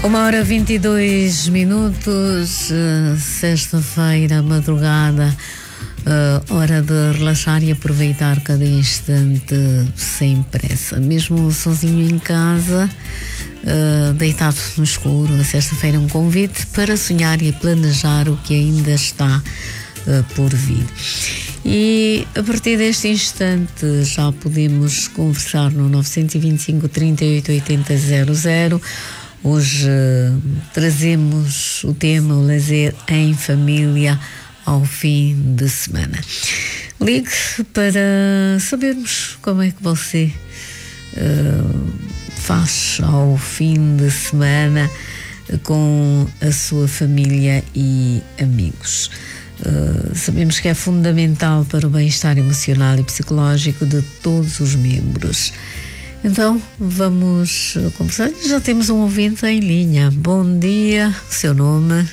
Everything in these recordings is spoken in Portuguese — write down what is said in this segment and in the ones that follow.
1h22, sexta-feira, madrugada, hora de relaxar e aproveitar cada instante sem pressa. Mesmo sozinho em casa, deitado no escuro, a sexta-feira é um convite para sonhar e planejar o que ainda está por vir. E a partir deste instante já podemos conversar no 925 38 80 00. Hoje trazemos o tema o lazer em família ao fim de semana. Ligue para sabermos como é que você faz ao fim de semana com a sua família e amigos. Sabemos que é fundamental para o bem-estar emocional e psicológico de todos os membros. Então, vamos conversar. Já temos um ouvinte em linha. Bom dia, seu nome?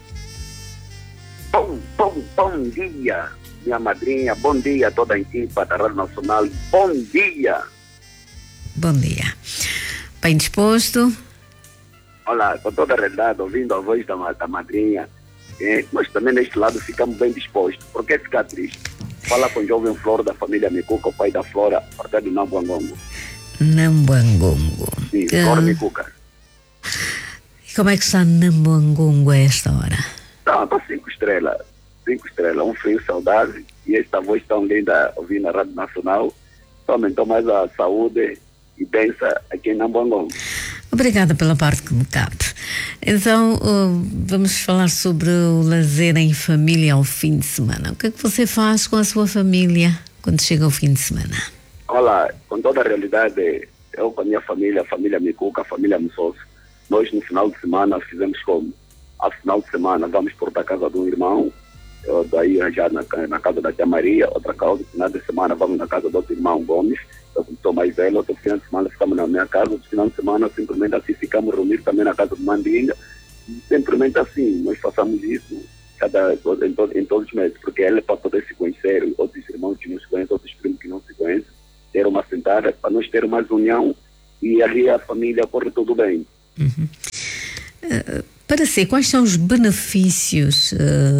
Bom dia, minha madrinha. Bom dia a toda a equipa da Rádio Nacional. Bom dia. Bom dia. Bem disposto? Olá, com toda a realidade, ouvindo a voz da madrinha, nós também neste lado ficamos bem dispostos. Por que ficar triste? Fala com o jovem Flora da família Micuca, o pai da Flora, parte do Nambuangongo. Nambuangongo. Sim, Flora Micuca. E como é que está Nambuangongo a esta hora? Está 5 estrelas. 5 estrelas, um frio saudável. E esta voz tão linda ouvindo na Rádio Nacional só aumentou mais a saúde e bênção aqui em Nambuangongo. Obrigada pela parte que me cabe. Então, vamos falar sobre o lazer em família ao fim de semana. O que é que você faz com a sua família quando chega ao fim de semana? Olá, com toda a realidade, eu com a minha família, a família Micuca, a família Mussoso, nós no final de semana fizemos como? Ao final de semana vamos para a casa de um irmão, daí já na casa da tia Maria, outra casa, no final de semana vamos na casa do outro irmão Gomes, eu sou mais velho, outro final de semana ficamos na minha casa, outro final de semana simplesmente assim ficamos reunidos também na casa do Mandinga, e simplesmente assim, nós façamos isso em todos os meses, porque ele é para poder se conhecer, outros irmãos que não se conhecem, outros primos que não se conhecem, ter uma sentada para nós ter mais união e ali a família corre tudo bem. Uhum. Para si, quais são os benefícios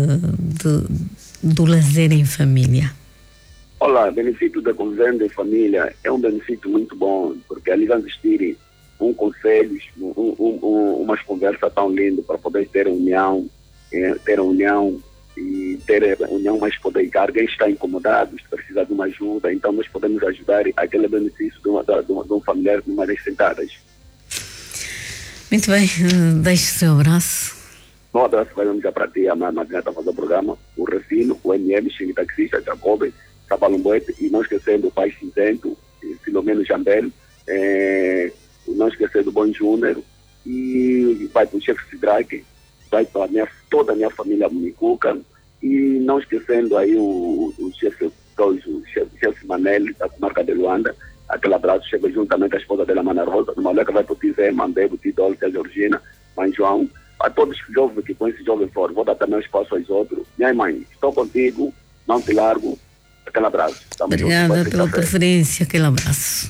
do lazer em família? Olá, o benefício da convivência em família é um benefício muito bom, porque ali vai existir conselhos, umas conversas tão lindas para poder ter união, e ter união mais poder. Alguém está incomodado, precisa de uma ajuda, então nós podemos ajudar aquele benefício de um familiar numa das sentadas. Muito bem, deixe o seu abraço. Um abraço já para ti, a madrinha está fazendo o programa, o Refino, o MM, Xing Taxista, Jacob, Sabalumboete, e não esquecendo o Pai Cinzento, Filomeno Jambel, não esquecendo o Bom Júnior, e vai para o chefe Sidraque, vai para toda a minha família Micuca, e não esquecendo aí o chefe Manel, da comarca de Luanda, aquele abraço chega juntamente à esposa dela, Mana Rosa, no Maleca vai para o Tizé, Mandebo, Tidol, Tia Georgina, Mãe João, a todos os jovens que conhecem jovem fora, vou dar também espaço aos outros. Minha mãe, estou contigo, não te largo, aquele abraço. Obrigada pela preferência, aquele abraço.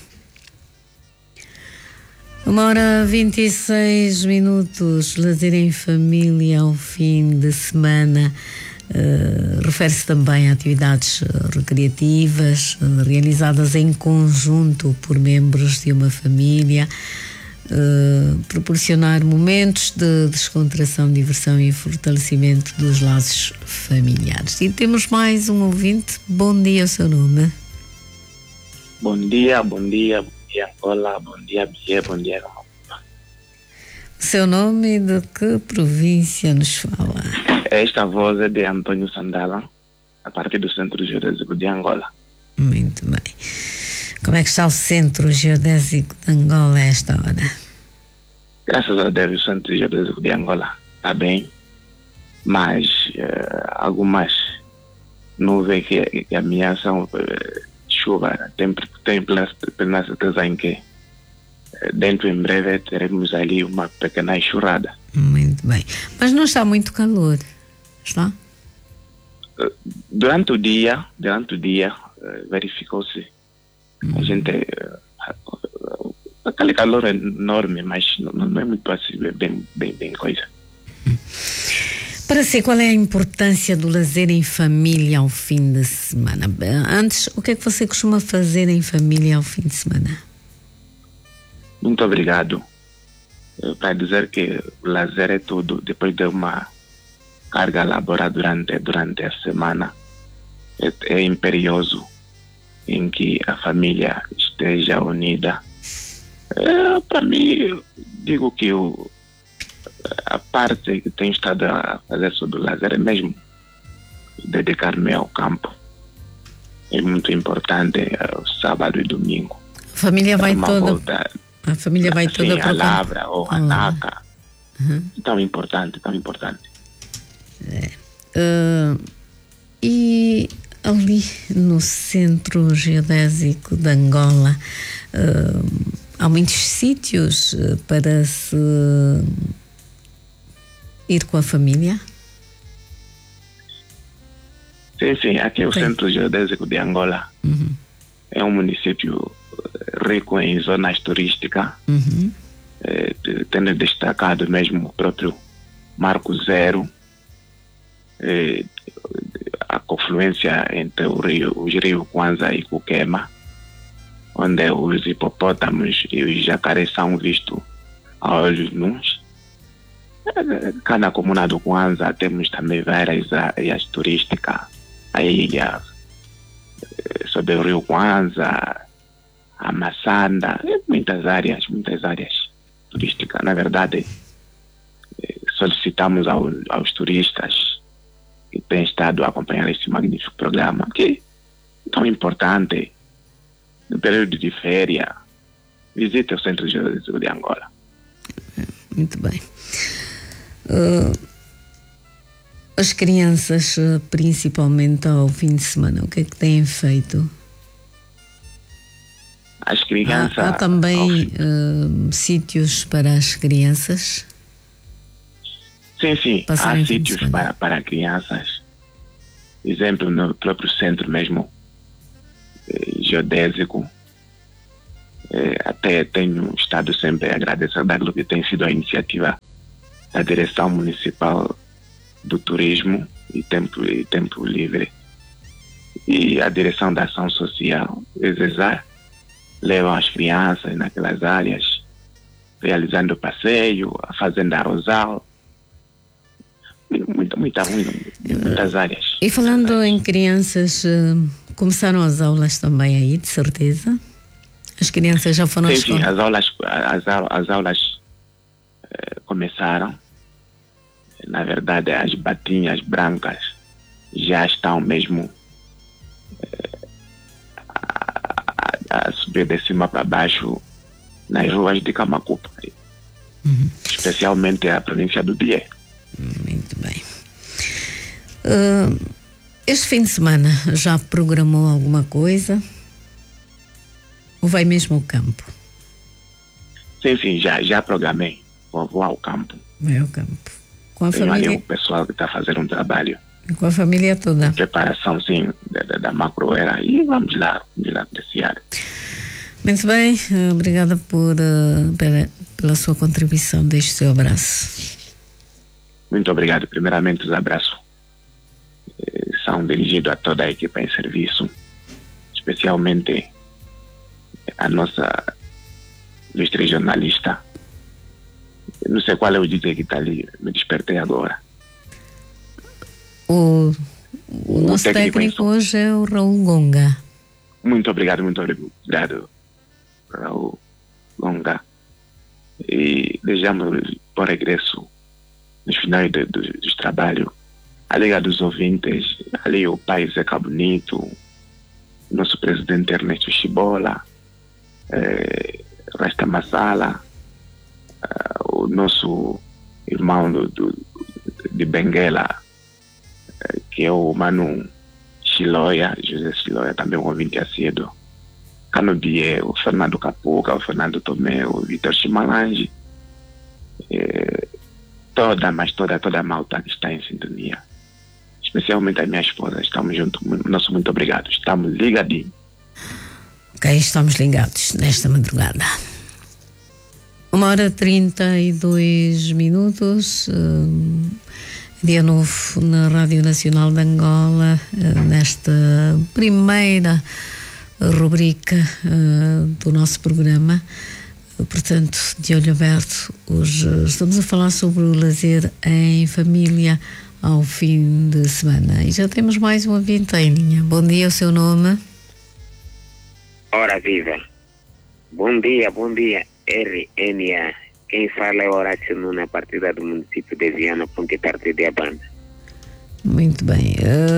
1h26, lazer em família ao fim de semana. Refere-se também a atividades recreativas realizadas em conjunto por membros de uma família, proporcionar momentos de descontração, diversão e fortalecimento dos laços familiares. E temos mais um ouvinte. Bom dia, o seu nome? Bom dia, olá, bom dia, Bia, bom dia. Seu nome e de que província nos fala? Esta voz é de Antônio Sandala, a partir do Centro Geodésico de Angola. Muito bem. Como é que está o Centro Geodésico de Angola a esta hora? Graças a Deus, o Centro Geodésico de Angola está bem, mas algumas nuvens que ameaçam chuva, tem plena certeza em que dentro em breve teremos ali uma pequena enxurrada. Muito bem. Mas não está muito calor, está? Durante o dia verificou-se a gente aquele calor é enorme, mas não é muito assim, bem coisa. Para si, qual é a importância do lazer em família ao fim de semana? Antes, o que é que você costuma fazer em família ao fim de semana? Muito obrigado. Para dizer que o lazer é tudo, depois de uma carga laboral durante a semana, é imperioso em que a família esteja unida. Para mim, eu digo que a parte que tenho estado a fazer sobre o lazer é mesmo dedicar-me ao campo. É muito importante, o sábado e domingo. A família vai toda. A família vai toda para a Lavra ou a Naca. Tão importante. E ali no centro geodésico de Angola, há muitos sítios para se ir com a família? Sim, aqui é o Centro Geodésico de Angola. É um município rico em zonas turísticas, tendo destacado mesmo o próprio Marco Zero, a confluência entre os rios Kwanza e Kukema, onde os hipopótamos e os jacarés são vistos a olhos nus. Cá na comuna do Kwanza temos também várias áreas turísticas, a ilha sobre o rio Kwanza, a Massanda, muitas áreas turísticas. Na verdade, solicitamos aos turistas que têm estado a acompanhar esse magnífico programa, que é tão importante, no período de férias, visite o Centro Geodésico de Angola. Muito bem. As crianças, principalmente ao fim de semana, o que é que têm feito? As crianças... Há também sítios para as crianças? Sim. Há sítios para crianças. Exemplo, no próprio centro mesmo, geodésico. Até tenho estado sempre a agradecer daquilo que tem sido a iniciativa da Direção Municipal do Turismo e Tempo Livre e a Direção da Ação Social. Exesar levam as crianças naquelas áreas, realizando passeio, a Fazenda Rosal, muitas áreas. E falando em crianças, começaram as aulas também aí, de certeza? As crianças já foram à escola? Sim, as aulas começaram. Na verdade, as batinhas brancas já estão mesmo a subir de cima para baixo nas ruas de Camacupa, especialmente a província do Bié. Muito bem. Este fim de semana já programou alguma coisa? Ou vai mesmo ao campo? Sim, já programei. Vou ao campo. Vai ao campo. Com a Tenho família? ali o pessoal que está fazendo um trabalho. Com a família toda? Preparação, sim, da macroera. E vamos lá apreciar. Muito bem. Obrigada pela sua contribuição. Deixe o seu abraço. Muito obrigado. Primeiramente, os abraços são dirigidos a toda a equipa em serviço, especialmente a nossa vice-regionalista. Não sei qual é o DJ que está ali, me despertei agora. O nosso técnico hoje é o Raul Gonga. Muito obrigado, Raul Gonga. E desejamos bom regresso nos finais dos trabalhos. A Liga dos Ouvintes, ali o pai Zeca Bonito, nosso presidente Ernesto Chibola, Rasta Massala, o nosso irmão de Benguela, que é o Manu Chiloia, José Chiloia, também um ouvinte assíduo. Canobie, o Fernando Capuca, o Fernando Tomé, o Vitor Chimalange, toda a malta que está em sintonia, especialmente a minha esposa. Estamos juntos. Nosso muito obrigado. Estamos ligadinhos. Ok, estamos ligados nesta madrugada. 1h32, dia novo na Rádio Nacional de Angola, nesta primeira rubrica do nosso programa. Portanto, de olho aberto, hoje estamos a falar sobre o lazer em família ao fim de semana. E já temos mais um ouvinte em linha. Bom dia, o seu nome? Ora viva. Bom dia. RNA. Quem fala é Horácio Nuno, partida do município de Viana, Ponte Parte de Abanda. Muito bem.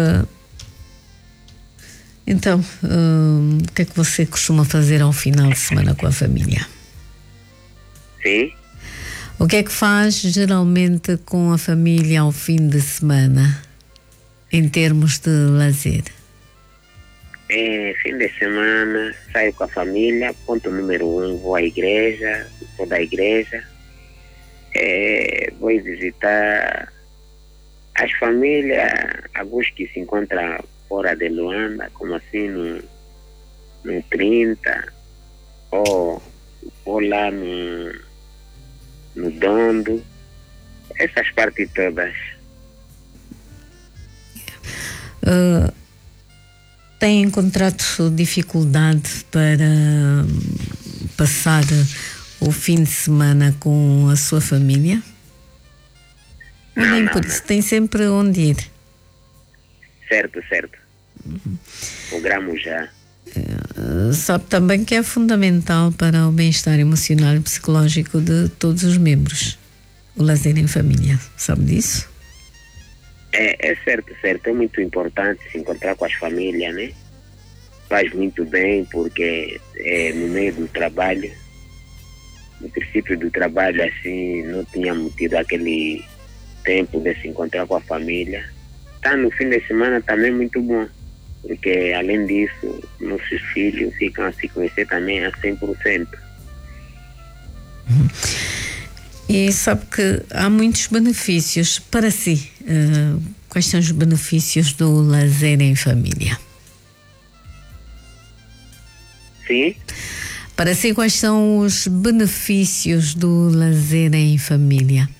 Então, o que é que você costuma fazer ao final de semana com a família? Sim? O que é que faz geralmente com a família ao fim de semana, em termos de lazer? Fim de semana, saio com a família, ponto número 1, vou à igreja, sou da igreja, vou visitar as famílias, alguns que se encontram fora de Luanda, como assim no 30, ou lá no Dondo, essas partes todas. Tem encontrado dificuldade para passar o fim de semana com a sua família? Nem por isso, tem sempre onde ir. Certo. Programo já. Sabe também que é fundamental para o bem-estar emocional e psicológico de todos os membros, o lazer em família. Sabe disso? É certo. É muito importante se encontrar com as famílias, né? Faz muito bem, porque no meio do trabalho, no princípio do trabalho, assim, não tínhamos tido aquele tempo de se encontrar com a família. Tá no fim de semana também muito bom, porque além disso, nossos filhos ficam a se conhecer também a 100%. E sabe que há muitos benefícios para si. Quais são os benefícios do lazer em família? Sim? Para si, quais são os benefícios do lazer em família?